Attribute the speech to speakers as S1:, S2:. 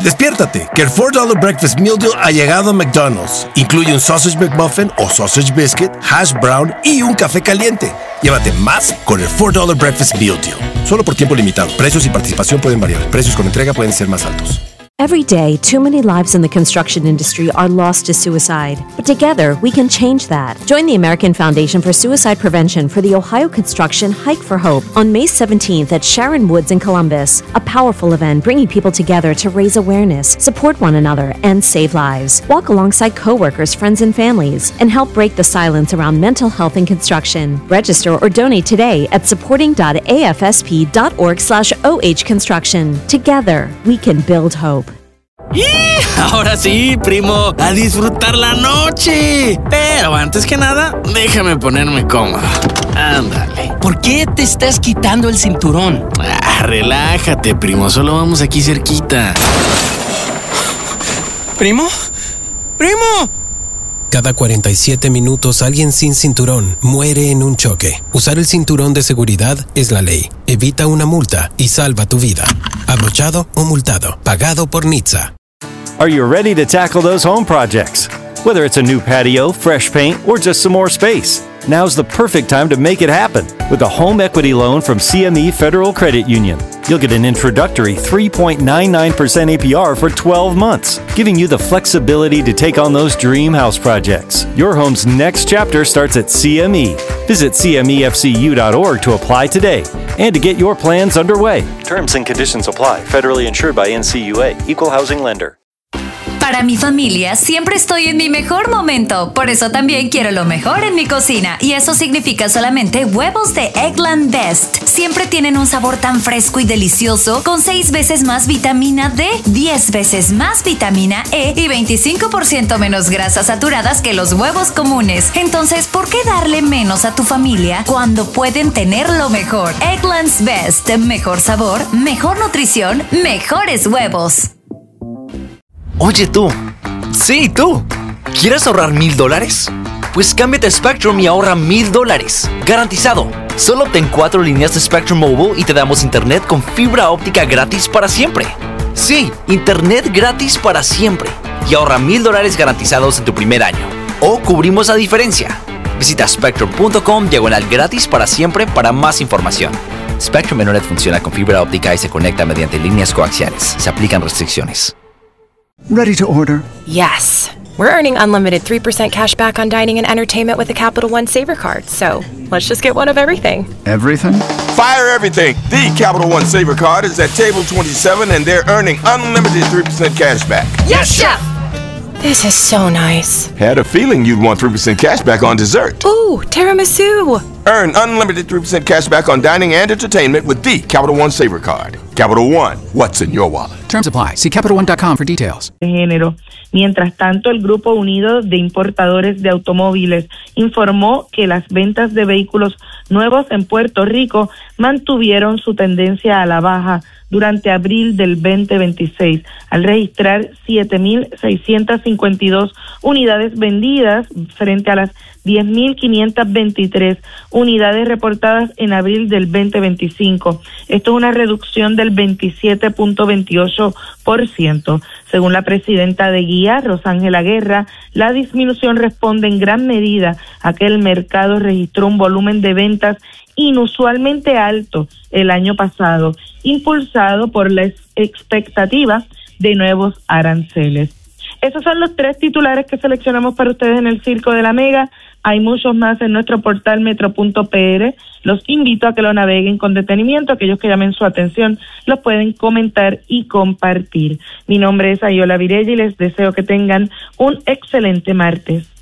S1: Despiértate, que el $4 Breakfast Meal Deal ha llegado a McDonald's. Incluye un Sausage McMuffin o Sausage Biscuit, Hash Brown y un café caliente. Llévate más con el $4 Breakfast Meal Deal. Solo por tiempo limitado. Precios y participación pueden variar. Precios con entrega pueden ser más altos.
S2: Every day, too many lives in the construction industry are lost to suicide. But together, we can change that. Join the American Foundation for Suicide Prevention for the Ohio Construction Hike for Hope on May 17th at Sharon Woods in Columbus. A powerful event bringing people together to raise awareness, support one another, and save lives. Walk alongside coworkers, friends, and families, and help break the silence around mental health in construction. Register or donate today at supporting.afsp.org/OH Construction. Together, we can build hope.
S3: Ahora sí, primo, a disfrutar la noche. Pero antes que nada, déjame ponerme cómodo. Ándale.
S4: ¿Por qué te estás quitando el cinturón?
S3: Relájate, primo, solo vamos aquí cerquita.
S4: ¿Primo? ¡Primo!
S5: Cada 47 minutos alguien sin cinturón muere en un choque. Usar el cinturón de seguridad es la ley. Evita una multa y salva tu vida. Abrochado o multado. Pagado por NHTSA.
S6: Are you ready to tackle those home projects? Whether it's a new patio, fresh paint, or just some more space, now's the perfect time to make it happen with a home equity loan from CME Federal Credit Union. You'll get an introductory 3.99% APR for 12 months, giving you the flexibility to take on those dream house projects. Your home's next chapter starts at CME. Visit CMEFCU.org to apply today and to get your plans underway. Terms and conditions apply. Federally insured by NCUA. Equal housing lender.
S7: Para mi familia siempre estoy en mi mejor momento, por eso también quiero lo mejor en mi cocina, y eso significa solamente huevos de Eggland Best. Siempre tienen un sabor tan fresco y delicioso, con 6 veces más vitamina D, 10 veces más vitamina E y 25% menos grasas saturadas que los huevos comunes. Entonces, ¿por qué darle menos a tu familia cuando pueden tener lo mejor? Eggland's Best, mejor sabor, mejor nutrición, mejores huevos.
S8: Oye tú, sí tú, ¿quieres ahorrar $1,000? Pues cámbiate a Spectrum y ahorra $1,000, garantizado. Solo obtén 4 líneas de Spectrum Mobile y te damos internet con fibra óptica gratis para siempre. Sí, internet gratis para siempre. Y ahorra $1,000 garantizados en tu primer año. O cubrimos la diferencia. Visita spectrum.com/gratis para siempre para más información. Spectrum Internet funciona con fibra óptica y se conecta mediante líneas coaxiales. Se aplican restricciones.
S9: Ready to order?
S10: Yes. We're earning unlimited 3% cash back on dining and entertainment with the Capital One Saver Card, so let's just get one of everything.
S9: Everything?
S11: Fire everything! The Capital One Saver Card is at table 27 and they're earning unlimited 3% cash back.
S10: Yes, Chef! This is so nice.
S11: Had a feeling you'd want 3% cash back on dessert.
S10: Ooh, tiramisu!
S11: Earn unlimited 3% cash back on dining and entertainment with the Capital One Saver Card. Capital One, what's in your wallet?
S9: Terms apply. See CapitalOne.com for details.
S12: Género. Mientras tanto, el Grupo Unido de Importadores de Automóviles informó que las ventas de vehículos nuevos en Puerto Rico mantuvieron su tendencia a la baja durante abril del 2026, al registrar 7,652 unidades vendidas frente a las 10,523 unidades reportadas en abril del 2025. Esto es una reducción del 27.28%. Según la presidenta de Guía, Rosángela Guerra, la disminución responde en gran medida a que el mercado registró un volumen de ventas inusualmente alto el año pasado, impulsado por la expectativa de nuevos aranceles. Esos son los 3 titulares que seleccionamos para ustedes en el Circo de la Mega. Hay muchos más en nuestro portal metro.pr. Los invito a que lo naveguen con detenimiento. Aquellos que llamen su atención los pueden comentar y compartir. Mi nombre es Ayola Virella y les deseo que tengan un excelente martes.